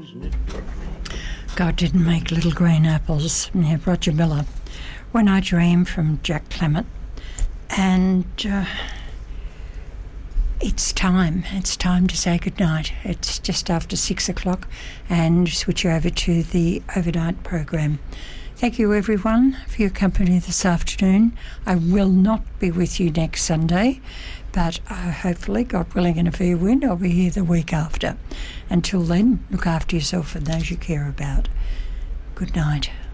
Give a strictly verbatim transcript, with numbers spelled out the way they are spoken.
isn't it? God didn't make little green apples. Yeah, Roger Miller. When I Dream from Jack Clement. And uh, it's time. It's time to say goodnight. It's just after six o'clock and switch over to the overnight program. Thank you, everyone, for your company this afternoon. I will not be with you next Sunday, but uh, hopefully, God willing and a fair wind, I'll be here the week after. Until then, look after yourself and those you care about. Good night.